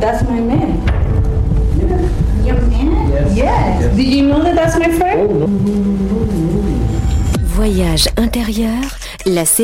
that's my man. Your man? Yes. Did you know that that's my friend? Voyage intérieur, la série